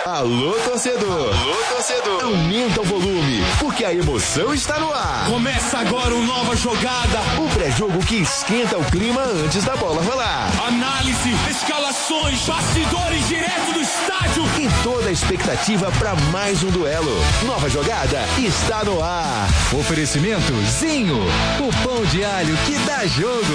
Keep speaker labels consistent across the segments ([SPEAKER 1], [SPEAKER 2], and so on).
[SPEAKER 1] Alô, torcedor. Alô, torcedor. Aumenta o volume, porque a emoção está no ar.
[SPEAKER 2] Começa agora uma nova jogada.
[SPEAKER 1] O pré-jogo que esquenta o clima antes da bola rolar.
[SPEAKER 2] Análise, escalações, bastidores direto do estádio.
[SPEAKER 1] E toda a expectativa para mais um duelo. Nova jogada está no ar.
[SPEAKER 3] Oferecimento Zinho, o pão de alho que dá jogo.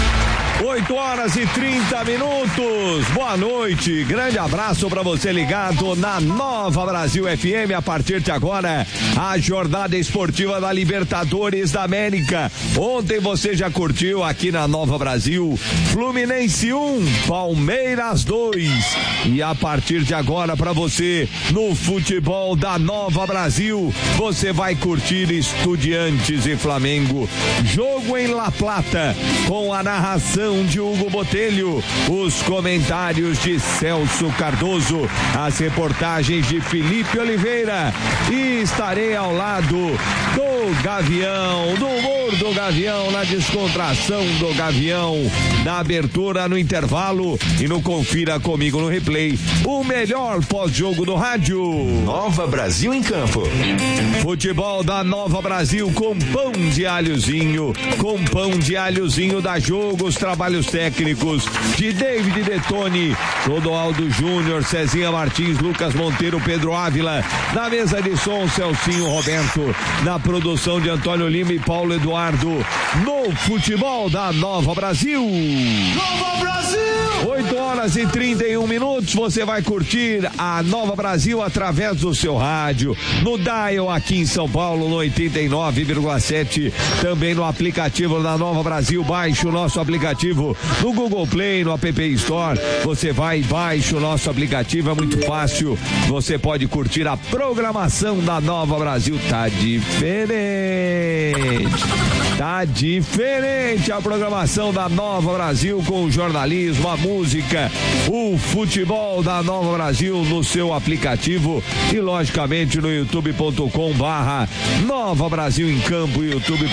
[SPEAKER 4] 8h30. Boa noite, grande abraço para você ligado na Nova Brasil FM. A partir de agora, a jornada esportiva da Libertadores da América. Ontem você já curtiu aqui na Nova Brasil, Fluminense 1, Palmeiras 2. E a partir de agora, para você, no futebol da Nova Brasil, você vai curtir Estudiantes e Flamengo. Jogo em La Plata, com a narração de Hugo Botelho, os comentários de Celso Cardoso, as reportagens de Felipe Oliveira, e estarei ao lado do Gavião, do humor do Gavião, na descontração do Gavião, na abertura, no intervalo e no Confira Comigo no Replay, o melhor pós-jogo do rádio.
[SPEAKER 1] Nova Brasil em campo.
[SPEAKER 4] Futebol da Nova Brasil com pão de alhozinho, da Jogo, os trabalhos técnicos de David Detoni, Clodoaldo Júnior, Cezinha Martins, Lucas Monteiro, Pedro Ávila, na mesa de som, Celcinho Roberto, na produção de Antônio Lima e Paulo Eduardo, no futebol da Nova Brasil.
[SPEAKER 2] Nova Brasil!
[SPEAKER 4] 8h31, você vai curtir a Nova Brasil através do seu rádio, no dial aqui em São Paulo, no 89,7, também no aplicativo da Nova Brasil. Baixe o nosso aplicativo no Google Play, no App Store. Você vai e baixa o nosso aplicativo, é muito fácil. Você pode curtir a programação da Nova Brasil. Tá diferente a programação da Nova Brasil, com o jornalismo, a música, o futebol da Nova Brasil no seu aplicativo e logicamente no youtube.com/Nova Brasil em Campo,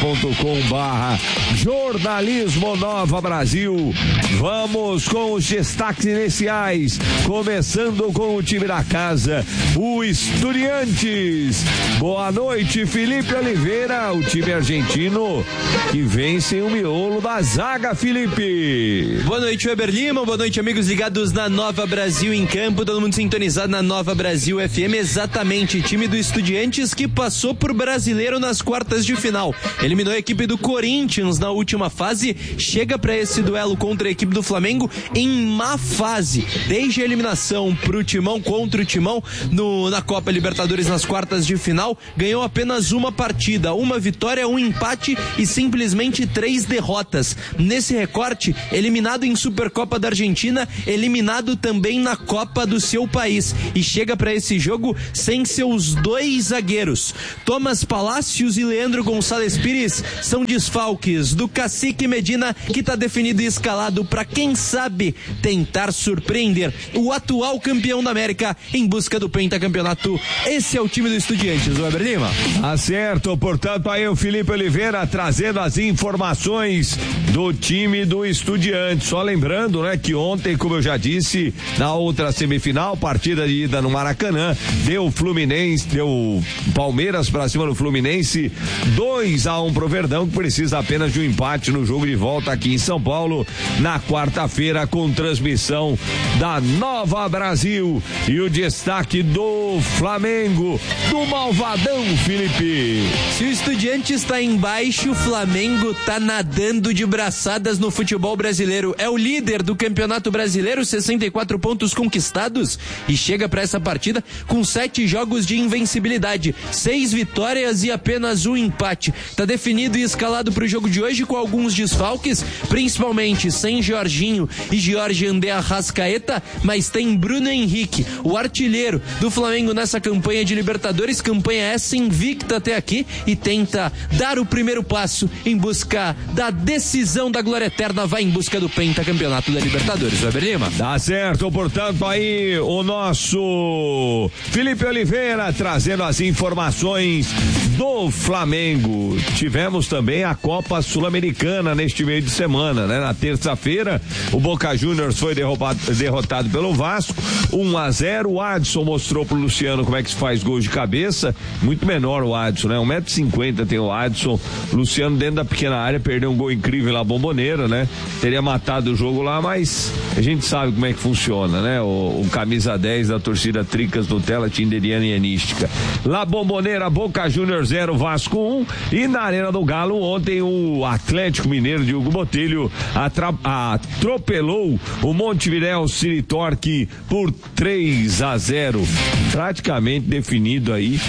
[SPEAKER 4] youtube.com/Jornalismo Nova Brasil. Vamos com os destaques iniciais, começando com o time da casa, o Estudiantes. Boa noite, Felipe Oliveira, o time argentino que vence o miolo da zaga, Felipe.
[SPEAKER 5] Boa noite, Weber Lima, boa noite, amigos ligados na Nova Brasil em Campo, todo mundo sintonizado na Nova Brasil FM. Exatamente, time do Estudiantes que passou por Brasileiro nas quartas de final, eliminou a equipe do Corinthians na última fase, chega para esse duelo contra a equipe do Flamengo em má fase, desde a eliminação pro Timão, contra o Timão na Copa Libertadores nas quartas de final, ganhou apenas uma partida, uma vitória, um empate e simplesmente 3 derrotas. Nesse recorte, eliminado em Supercopa da Argentina, eliminado também na Copa do seu país, e chega para esse jogo sem seus 2 zagueiros. Thomas Palacios e Leandro Gonçalves Pires são desfalques do Cacique Medina, que está definido e escalado para, quem sabe, tentar surpreender o atual campeão da América em busca do pentacampeonato. Esse é o time do Estudiantes, o Weber Lima.
[SPEAKER 4] Acerto, portanto, aí o Felipe Oliveira trazendo as informações do time do Estudiantes. Só lembrando, né, que ontem, como eu já disse, na outra semifinal, partida de ida no Maracanã, deu Palmeiras pra cima do Fluminense, 2-1 pro Verdão, que precisa apenas de um empate no jogo de volta aqui em São Paulo, na quarta-feira, com transmissão da Nova Brasil. E o destaque do Flamengo, do Malvadão, Felipe.
[SPEAKER 5] Se o Estudiantes está embaixo, o Flamengo tá nadando de braçadas no futebol brasileiro. É o líder do Campeonato Brasileiro, 64 pontos conquistados, e chega para essa partida com 7 jogos de invencibilidade, 6 vitórias e apenas um empate. Tá definido e escalado para o jogo de hoje com alguns desfalques, principalmente sem Jorginho e Jorge André Arrascaeta, mas tem Bruno Henrique, o artilheiro do Flamengo nessa campanha de Libertadores, campanha essa invicta até aqui, e tenta dar o primeiro passo em busca da decisão da glória eterna, vai em busca do pentacampeonato da Libertadores. Libertadores, Weber Lima.
[SPEAKER 4] Tá certo, portanto, aí o nosso Felipe Oliveira trazendo as informações do Flamengo. Tivemos também a Copa Sul-Americana neste meio de semana, né? Na terça-feira, o Boca Juniors foi derrotado pelo Vasco, 1-0. O Adson mostrou pro Luciano como é que se faz gols de cabeça, muito menor o Adson, né? 1,50 m tem o Adson. Luciano dentro da pequena área perdeu um gol incrível lá, Bombonera, né? Teria matado o jogo lá, mas a gente sabe como é que funciona, né? O camisa 10 da torcida Tricas Nutella, Tinderiana e Anística. La Bombonera, Boca Juniors 0, Vasco 1. E na Arena do Galo, ontem o Atlético Mineiro de Hugo Botelho atropelou o Montevidéu City Torque por 3-0. Praticamente definido aí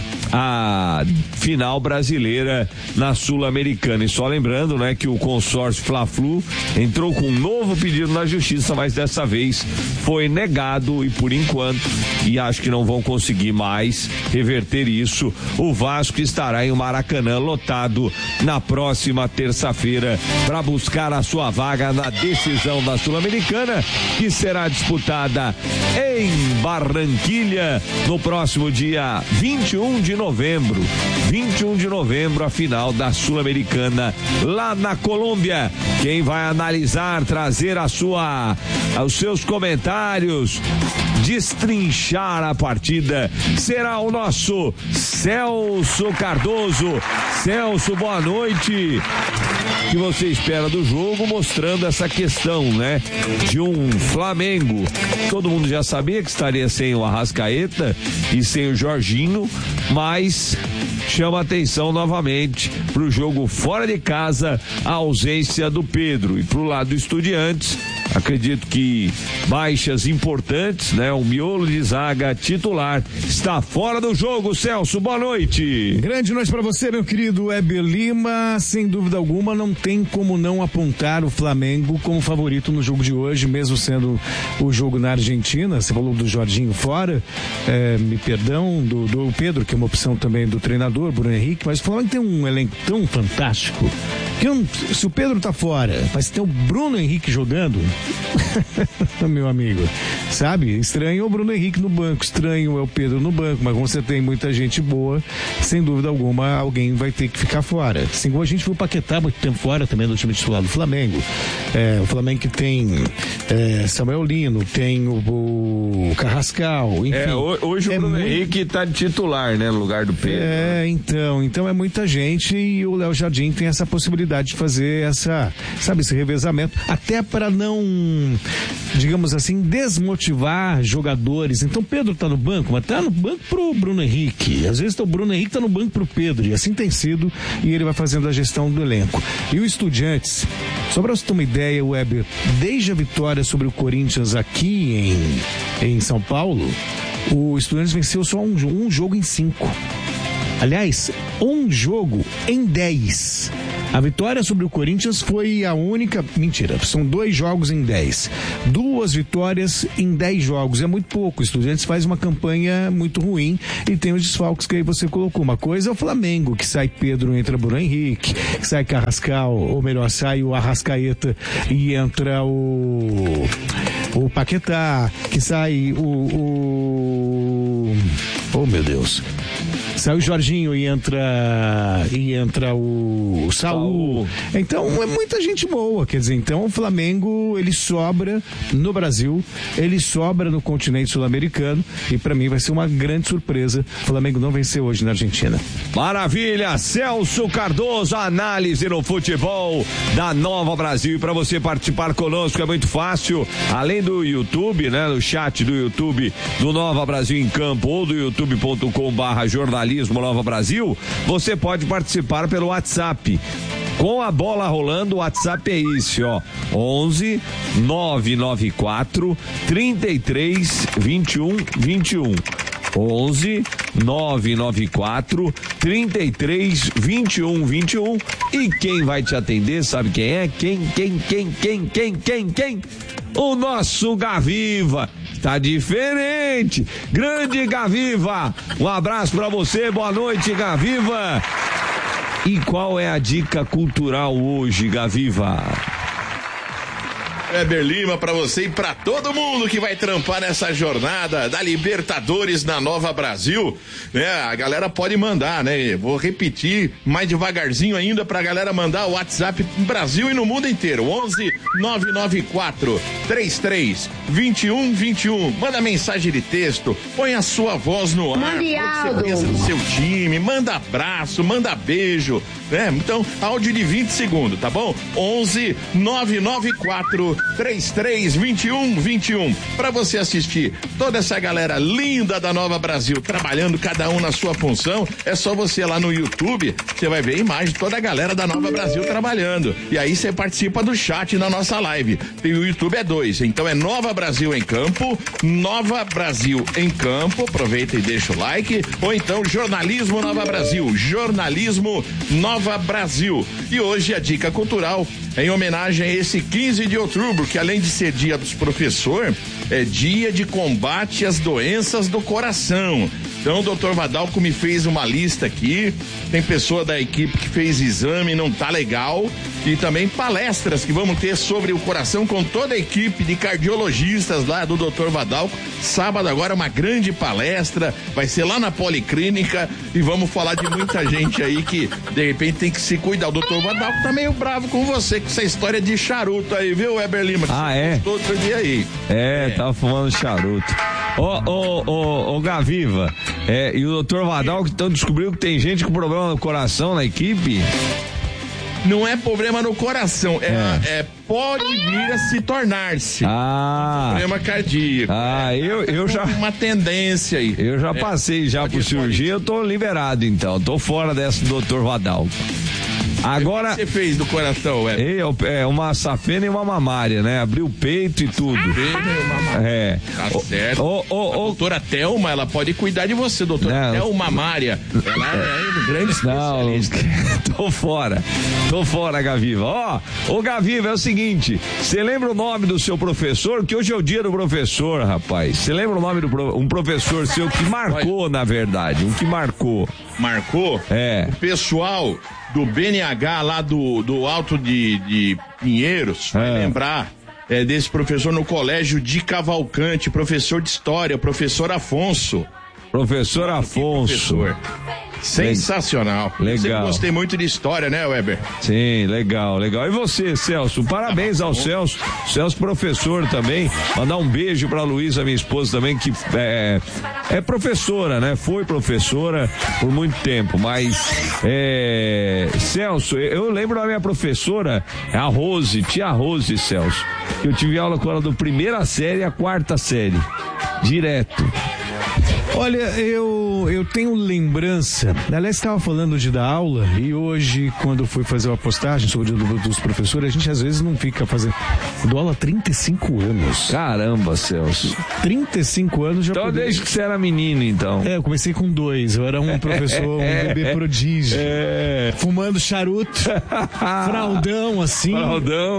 [SPEAKER 4] a final brasileira na Sul-Americana. E só lembrando, né, que o consórcio Fla-Flu entrou com um novo pedido na justiça, mas dessa vez foi negado e por enquanto, e acho que não vão conseguir mais reverter isso, o Vasco estará em Maracanã lotado na próxima terça-feira para buscar a sua vaga na decisão da Sul-Americana, que será disputada em Barranquilha no próximo dia 21 de novembro, a final da Sul-Americana lá na Colômbia. Quem vai analisar, trazer os seus comentários, destrinchar a partida, será o nosso Celso Cardoso. Celso, boa noite. O que você espera do jogo, mostrando essa questão, né, de um Flamengo? Todo mundo já sabia que estaria sem o Arrascaeta e sem o Jorginho, mas chama atenção novamente pro jogo fora de casa a ausência do Pedro. E pro lado do Estudiantes, acredito que baixas importantes, né? O miolo de zaga titular está fora do jogo. Celso, boa noite.
[SPEAKER 6] Grande noite para você, meu querido Weber Lima. Sem dúvida alguma, não tem como não apontar o Flamengo como favorito no jogo de hoje, mesmo sendo o jogo na Argentina. Você falou do Jorginho fora, me perdão, do Pedro, que é uma opção também do treinador, Bruno Henrique, mas o Flamengo tem um elenco tão fantástico que se o Pedro tá fora, mas tem o Bruno Henrique jogando, meu amigo, sabe? Estranho é o Bruno Henrique no banco, estranho é o Pedro no banco, mas como você tem muita gente boa, sem dúvida alguma, alguém vai ter que ficar fora. Assim como a gente viu o Paquetá muito tempo fora também do time titular do Flamengo. O Flamengo que tem Samuel Lino, tem o Carrascal, enfim.
[SPEAKER 4] Hoje o Bruno Henrique tá de titular, né, no lugar do Pedro.
[SPEAKER 6] Então é muita gente e o Léo Jardim tem essa possibilidade de fazer esse revezamento, até para não, digamos assim, desmotivar jogadores. Então Pedro tá no banco, mas tá no banco pro Bruno Henrique. Às vezes o Bruno Henrique tá no banco pro Pedro, e assim tem sido, e ele vai fazendo a gestão do elenco. E o Estudiantes, só para você ter uma ideia, Weber, desde a vitória sobre o Corinthians aqui em São Paulo, o Estudiantes venceu só um jogo em 5. Aliás, um jogo em 10. A vitória sobre o Corinthians foi a única... Mentira, são 2 jogos em 10. 2 vitórias em 10 jogos. É muito pouco. O Estudiantes faz uma campanha muito ruim e tem os desfalques que aí você colocou. Uma coisa é o Flamengo, que sai Pedro, entra Bruno Henrique, que sai Carrascal, ou melhor, sai o Arrascaeta e entra o Paquetá, que sai oh meu Deus, sai o Jorginho e entra o Saul. Então é muita gente boa, quer dizer, então o Flamengo, ele sobra no Brasil, ele sobra no continente sul-americano, e pra mim vai ser uma grande surpresa o Flamengo não vencer hoje na Argentina.
[SPEAKER 4] Maravilha, Celso Cardoso, análise no futebol da Nova Brasil. E para você participar conosco é muito fácil, além do YouTube, né, no chat do YouTube do Nova Brasil em Campo ou do youtube.com/jornalismo Nova Brasil, você pode participar pelo WhatsApp. Com a bola rolando, o WhatsApp é esse, ó, 11 994 33 21 21. 11 994 33 21 21. E quem vai te atender, sabe quem é? Quem? O nosso Gaviva. Tá diferente. Grande Gaviva. Um abraço pra você. Boa noite, Gaviva. E qual é a dica cultural hoje, Gaviva?
[SPEAKER 7] Weber Lima, pra você e pra todo mundo que vai trampar nessa jornada da Libertadores na Nova Brasil, né? A galera pode mandar, né? Vou repetir mais devagarzinho ainda pra galera mandar o WhatsApp no Brasil e no mundo inteiro. 11 994 33 21 21. Manda mensagem de texto, põe a sua voz no ar. Mande áudio. Você pensa no seu time, manda abraço, manda beijo, né? Então, áudio de 20 segundos, tá bom? 11 994 33 21 21. Pra você assistir toda essa galera linda da Nova Brasil trabalhando, cada um na sua função, é só você lá no YouTube, você vai ver a imagem de toda a galera da Nova Brasil trabalhando. E aí você participa do chat na nossa live. E o YouTube é 2, então é Nova Brasil em Campo, Nova Brasil em Campo, aproveita e deixa o like, ou então Jornalismo Nova Brasil, Jornalismo Nova Brasil. E hoje a dica cultural em homenagem a esse 15 de outubro, que além de ser dia dos professores, é dia de combate às doenças do coração. Então o doutor Vadalco me fez uma lista aqui, tem pessoa da equipe que fez exame, não tá legal, e também palestras que vamos ter sobre o coração com toda a equipe de cardiologistas lá do doutor Vadalco. Sábado agora uma grande palestra, vai ser lá na Policlínica e vamos falar de muita gente aí que de repente tem que se cuidar. O doutor Vadalco tá meio bravo com você com essa história de charuto aí, viu, Weber Lima? Outro dia aí.
[SPEAKER 4] Tava fumando charuto. Ô, Gaviva, e o doutor Vadalco então descobriu que tem gente com problema no coração na equipe?
[SPEAKER 7] Não é problema no coração, pode vir a se tornar-se problema cardíaco.
[SPEAKER 4] Eu já
[SPEAKER 7] uma tendência aí.
[SPEAKER 4] Eu já passei por cirurgia, eu tô liberado então, tô fora dessa do doutor Vadalco. Agora,
[SPEAKER 7] o que você fez do coração,
[SPEAKER 4] uma safena e uma mamária, né? Abriu o peito e tudo.
[SPEAKER 7] Tá certo. A doutora Thelma, ela pode cuidar de você, doutora Thelma Mamária. Ela é um grande especialista.
[SPEAKER 4] Tô fora, Gaviva. Ô Gaviva, é o seguinte, você lembra o nome do seu professor? Que hoje é o dia do professor, rapaz. Você lembra o nome um professor seu que marcou, na verdade, um que marcou?
[SPEAKER 7] Marcou? O pessoal do BNH lá do Alto de Pinheiros, vai lembrar desse professor no colégio de Cavalcante, professor de história, professor Afonso.
[SPEAKER 4] Professor Afonso.
[SPEAKER 7] Sensacional.
[SPEAKER 4] Legal.
[SPEAKER 7] Eu gostei muito de história, né, Weber?
[SPEAKER 4] Sim, legal. E você, Celso? Parabéns ao Celso. Celso, professor também. Mandar um beijo pra Luísa, minha esposa também, que é professora, né? Foi professora por muito tempo, mas Celso, eu lembro da minha professora, a Rose, tia Rose, Celso, que eu tive aula com ela do 1ª série à 4ª série. Direto.
[SPEAKER 6] Olha, eu tenho lembrança, aliás, estava falando de dar aula e hoje, quando fui fazer uma postagem sobre o dia dos professores, a gente às vezes não fica fazendo. Eu dou aula há 35 anos.
[SPEAKER 4] Caramba, Celso.
[SPEAKER 6] 35 anos já.
[SPEAKER 4] Então desde que você era menino, então.
[SPEAKER 6] Eu comecei com 2, eu era um professor, um bebê prodígio. Fumando charuto, fraldão assim.
[SPEAKER 4] Fraldão.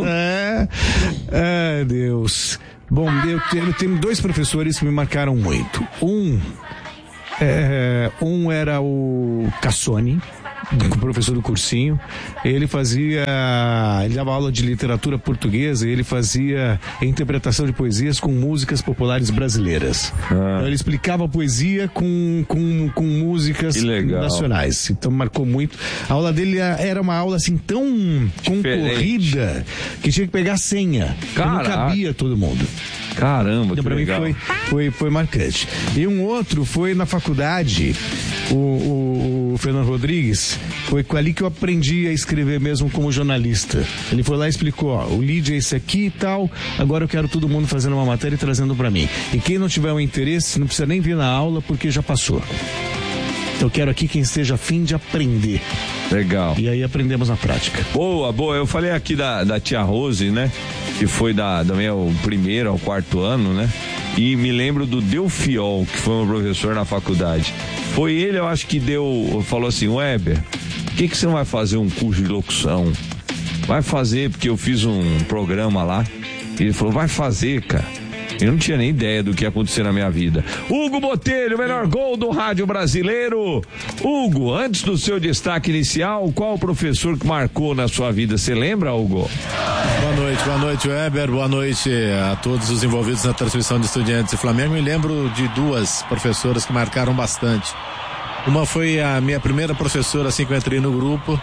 [SPEAKER 6] Deus. Bom, eu tenho 2 professores que me marcaram muito. Um era o Cassoni, professor do cursinho. Ele dava aula de literatura portuguesa e ele fazia interpretação de poesias com músicas populares brasileiras. Então, ele explicava a poesia com músicas nacionais. Então marcou muito. A aula dele era uma aula assim tão concorrida que tinha que pegar a senha. Não cabia todo mundo.
[SPEAKER 4] Caramba,
[SPEAKER 6] então, pra mim foi marcante. E um outro foi na faculdade, o Fernando Rodrigues, foi ali que eu aprendi a escrever mesmo como jornalista. Ele foi lá e explicou, o lead é esse aqui e tal, agora eu quero todo mundo fazendo uma matéria e trazendo pra mim. E quem não tiver um interesse, não precisa nem vir na aula porque já passou. Eu quero aqui quem esteja a fim de aprender.
[SPEAKER 4] Legal.
[SPEAKER 6] E aí aprendemos na prática.
[SPEAKER 4] Boa. Eu falei aqui da tia Rose, né? Que foi do meu 1º ao 4º ano, né? E me lembro do Delfiol, que foi um professor na faculdade. Foi ele, eu acho que falou assim, Weber, por que você não vai fazer um curso de locução? Vai fazer, porque eu fiz um programa lá. E ele falou, vai fazer, cara. Eu não tinha nem ideia do que ia acontecer na minha vida. Hugo Botelho, o melhor gol do rádio brasileiro. Hugo, antes do seu destaque inicial, qual o professor que marcou na sua vida? Você lembra, Hugo?
[SPEAKER 8] Boa noite, Weber. Boa noite a todos os envolvidos na transmissão de Estudiantes e Flamengo. Me lembro de duas professoras que marcaram bastante. Uma foi a minha primeira professora assim que eu entrei no grupo,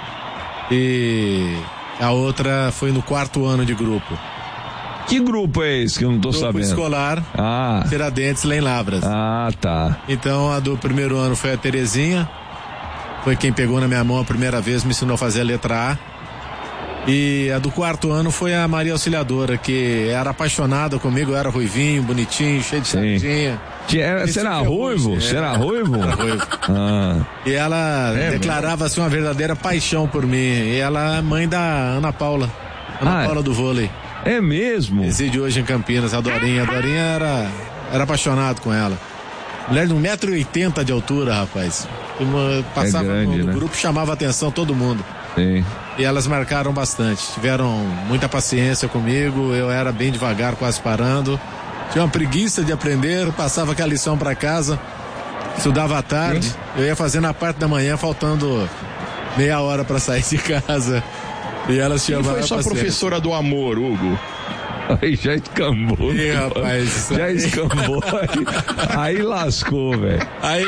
[SPEAKER 8] e a outra foi no 4º ano de grupo.
[SPEAKER 4] Que grupo é esse que eu não tô sabendo?
[SPEAKER 8] Grupo escolar, Tiradentes, lá em Lavras.
[SPEAKER 4] Ah, tá.
[SPEAKER 8] Então a do primeiro ano foi a Terezinha, foi quem pegou na minha mão a primeira vez, me ensinou a fazer a letra A. E a do 4º ano foi a Maria Auxiliadora, que era apaixonada comigo, eu era ruivinho, bonitinho, cheio de sardinha.
[SPEAKER 4] Você era ruivo? Você era ruivo?
[SPEAKER 8] Era ruivo. E ela declarava assim uma verdadeira paixão por mim. E ela é mãe da Ana Paula. Paula do vôlei.
[SPEAKER 4] É mesmo?
[SPEAKER 8] Reside hoje em Campinas, a Dorinha. A Dorinha era apaixonado com ela. Mulher de 1,80 m de altura, rapaz. Passava grande, no grupo, chamava a atenção todo mundo.
[SPEAKER 4] Sim.
[SPEAKER 8] E elas marcaram bastante, tiveram muita paciência comigo, eu era bem devagar, quase parando. Tinha uma preguiça de aprender, passava aquela lição para casa, estudava à tarde, eu ia fazendo a parte da manhã, faltando meia hora para sair de casa. E elas tinham
[SPEAKER 7] paciência. Quem foi sua professora do amor, Hugo?
[SPEAKER 4] Aí já escambou.
[SPEAKER 8] Ih, rapaz.
[SPEAKER 4] Já escambou. Aí lascou, velho.
[SPEAKER 8] Aí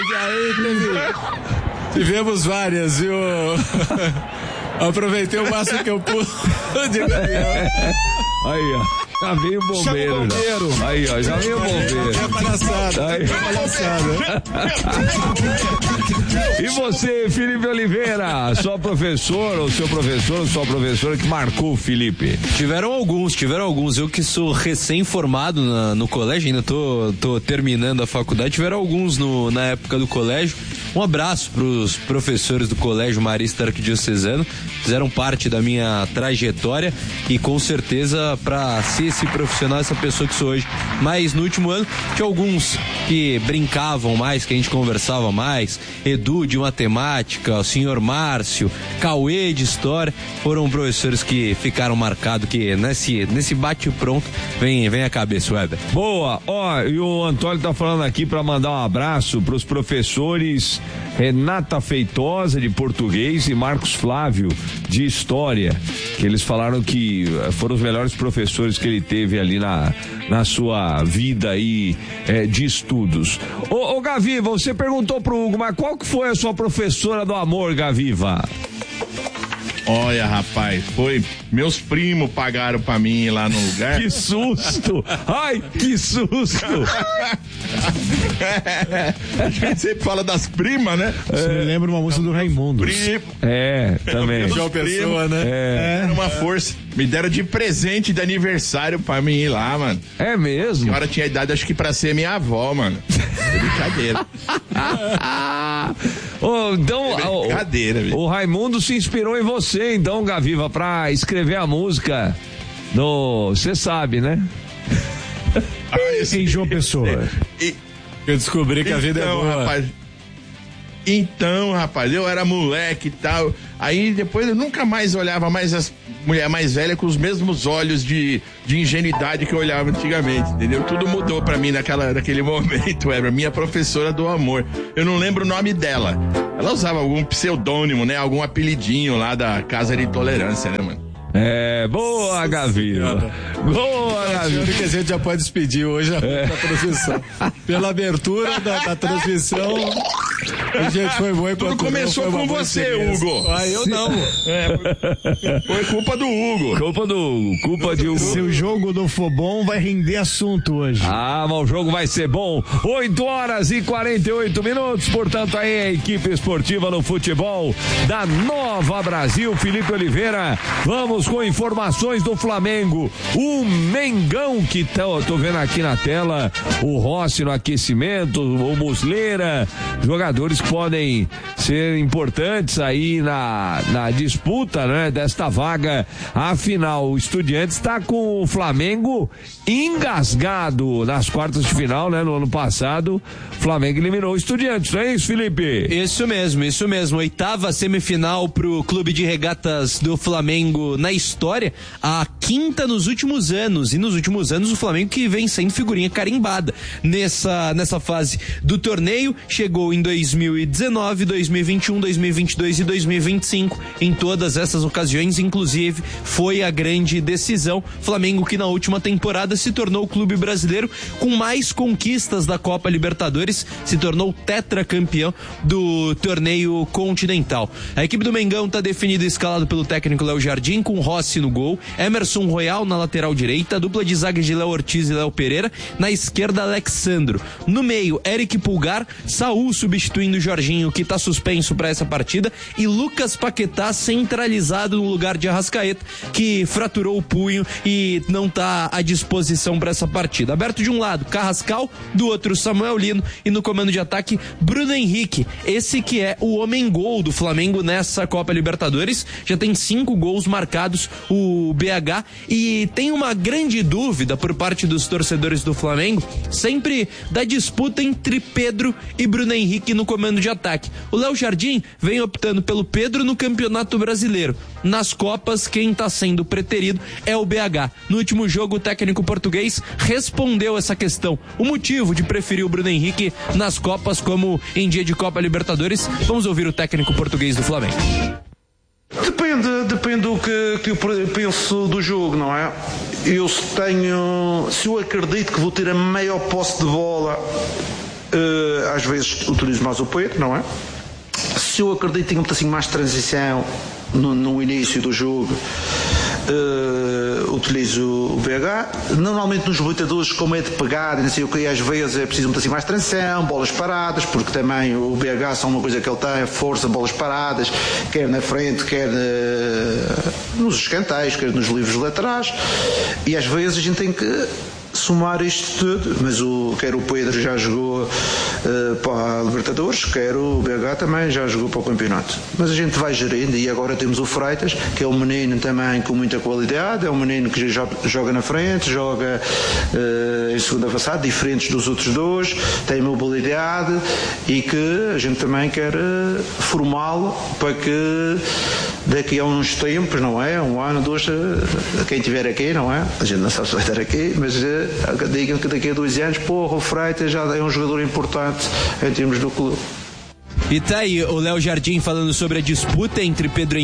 [SPEAKER 8] tivemos várias, viu? Aproveitei o máximo que eu pude.
[SPEAKER 4] Aí, ó. Já veio o bombeiro. Já. Aí, ó. Já veio o bombeiro.
[SPEAKER 8] É palhaçada.
[SPEAKER 4] Aí.
[SPEAKER 8] É palhaçada.
[SPEAKER 4] E você, Felipe Oliveira? Sua professora, ou seu professor, ou sua professora que marcou o Felipe?
[SPEAKER 5] Tiveram alguns. Eu que sou recém-formado no colégio, ainda tô terminando a faculdade. Tiveram alguns na época do colégio. Um abraço pros professores do Colégio Marista Arquidiocesano, fizeram parte da minha trajetória e com certeza para ser esse profissional, essa pessoa que sou hoje. Mas no último ano tinha alguns que brincavam mais, que a gente conversava mais. Edu de matemática, o senhor Márcio, Cauê de história, foram professores que ficaram marcados, que nesse bate-pronto vem a cabeça, Weber.
[SPEAKER 4] Boa, ó, e o Antônio tá falando aqui para mandar um abraço pros professores Renata Feitosa de português e Marcos Flávio de história, que eles falaram que foram os melhores professores que ele teve ali na sua vida aí de estudos. Ô Gaviva, você perguntou pro Hugo, mas qual que foi a sua professora do amor, Gaviva?
[SPEAKER 7] Olha, rapaz, meus primos pagaram pra mim lá no lugar.
[SPEAKER 4] Que susto! Ai, que susto!
[SPEAKER 7] A gente sempre fala das primas, né?
[SPEAKER 6] Você me lembra uma música do Raimundo.
[SPEAKER 4] Também.
[SPEAKER 8] João Pessoa, né?
[SPEAKER 7] Era uma força. Me deram de presente de aniversário pra mim ir lá, mano.
[SPEAKER 4] É mesmo?
[SPEAKER 7] A senhora tinha idade, acho que pra ser minha avó, mano. É brincadeira.
[SPEAKER 4] Brincadeira, o Raimundo se inspirou em você, então, Gaviva, pra escrever a música você sabe, né?
[SPEAKER 6] Em João Pessoa.
[SPEAKER 8] Eu descobri que a vida é boa.
[SPEAKER 7] Então, rapaz, eu era moleque e tal. Aí depois eu nunca mais olhava mais as mulheres mais velhas com os mesmos olhos de ingenuidade que eu olhava antigamente, entendeu? Tudo mudou pra mim naquele momento, minha professora do amor. Eu não lembro o nome dela. Ela usava algum pseudônimo, né? Algum apelidinho lá da Casa de Tolerância, né, mano?
[SPEAKER 4] Boa, Gaviva. Boa, Gaviva.
[SPEAKER 8] Acho que a gente já pode despedir hoje a transmissão. Pela abertura da transmissão, a gente foi bom.
[SPEAKER 7] Tudo começou com você, Hugo.
[SPEAKER 8] Eu não.
[SPEAKER 7] Foi culpa do Hugo.
[SPEAKER 4] Culpa de Hugo.
[SPEAKER 6] Se o jogo não for bom, vai render assunto hoje.
[SPEAKER 4] Mas o jogo vai ser bom. 8h48, portanto, aí a equipe esportiva no futebol da Nova Brasil, Felipe Oliveira. Vamos com informações do Flamengo. O Mengão, que tô vendo aqui na tela, o Rossi no aquecimento, o Muslera, jogador jogadores que podem ser importantes aí na disputa, né, desta vaga. Afinal, o Estudiantes está com o Flamengo engasgado nas quartas de final, né? No ano passado, o Flamengo eliminou o Estudiantes, não é isso, Felipe?
[SPEAKER 5] Isso mesmo. 8ª semifinal pro Clube de Regatas do Flamengo na história, a 5ª nos últimos anos, e nos últimos anos o Flamengo que vem sendo figurinha carimbada nessa fase do torneio. Chegou em 2019, 2021, 2022 e 2025. Em todas essas ocasiões, inclusive, foi a grande decisão. Flamengo que na última temporada se tornou o clube brasileiro com mais conquistas da Copa Libertadores, se tornou tetracampeão do torneio continental. A equipe do Mengão está definida e escalado pelo técnico Léo Jardim, com Rossi no gol, Emerson Royal na lateral direita, dupla de zaga de Léo Ortiz e Léo Pereira, na esquerda Alexandro, no meio Eric Pulgar, Saúl substituindo o Jorginho, que está suspenso para essa partida, e Lucas Paquetá centralizado no lugar de Arrascaeta, que fraturou o punho e não está à disposição para essa partida. Aberto de um lado Carrascal, do outro Samuel Lino, e no comando de ataque Bruno Henrique, esse que é o homem-gol do Flamengo nessa Copa Libertadores. Já tem 5 gols marcados o BH, e tem uma grande dúvida por parte dos torcedores do Flamengo, sempre da disputa entre Pedro e Bruno Henrique no comando de ataque. O Léo Jardim vem optando pelo Pedro no Campeonato Brasileiro. Nas Copas, quem está sendo preterido é o BH. No último jogo, o técnico português respondeu essa questão, o motivo de preferir o Bruno Henrique nas Copas como em dia de Copa Libertadores. Vamos ouvir o técnico português do Flamengo.
[SPEAKER 9] Depende do que eu penso do jogo, não é? Se eu acredito que vou ter a maior posse de bola, às vezes utilizo mais o Pedro, não é? Se eu acredito que tenho um pedacinho mais de transição no início do jogo, utilizo o BH. Normalmente nos lutadores, como é de pegar, não sei o que, às vezes é preciso um pedacinho mais de transição, bolas paradas, porque também o BH são uma coisa que ele tem, força, bolas paradas, quer na frente, quer nos escanteios, quer nos livros laterais, e às vezes a gente tem que somar isto tudo, mas quer o Pedro já jogou para a Libertadores, quer o BH também já jogou para o campeonato, mas a gente vai gerindo. E agora temos o Freitas, que é um menino também com muita qualidade, é um menino que já joga na frente, joga em segunda avançada, diferentes dos outros dois, tem mobilidade, e que a gente também quer formá-lo para que daqui a uns tempos, não é? Um ano, 2, quem estiver aqui, não é? A gente não sabe se vai estar aqui, mas digam que daqui a 2 anos, o Freitas já é um jogador importante em termos do clube.
[SPEAKER 5] E tá aí o Léo Jardim falando sobre a disputa entre Pedro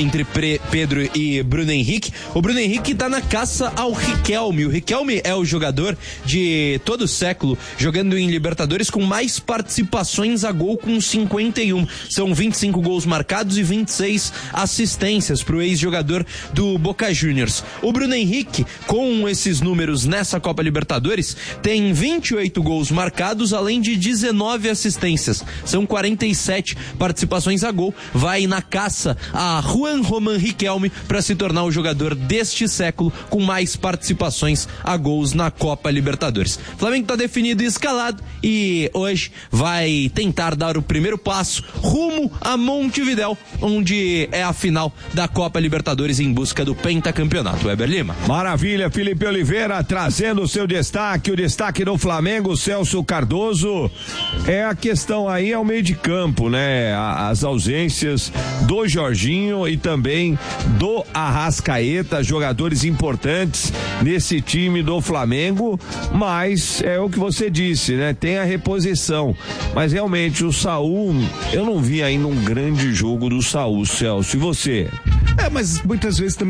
[SPEAKER 5] e Bruno Henrique. O Bruno Henrique tá na caça ao Riquelme. O Riquelme é o jogador de todo o século jogando em Libertadores com mais participações a gol, com 51. São 25 gols marcados e 26 assistências pro ex-jogador do Boca Juniors. O Bruno Henrique, com esses números nessa Copa Libertadores, tem 28 gols marcados, além de 19 assistências. São 47 participações a gol. Vai na caça a Juan Román Riquelme para se tornar o jogador deste século com mais participações a gols na Copa Libertadores. Flamengo está definido e escalado, e hoje vai tentar dar o primeiro passo rumo a Montevidéu, onde é a final da Copa Libertadores em busca do pentacampeonato. Weber Lima.
[SPEAKER 4] Maravilha, Felipe Oliveira trazendo o seu destaque, o destaque do Flamengo. Celso Cardoso, é a questão aí ao meio de campo, né? As ausências do Jorginho e também do Arrascaeta, jogadores importantes nesse time do Flamengo, mas é o que você disse, né? Tem a reposição, mas realmente o Saúl, eu não vi ainda um grande jogo do Saúl, Celso, e você?
[SPEAKER 6] Mas muitas vezes também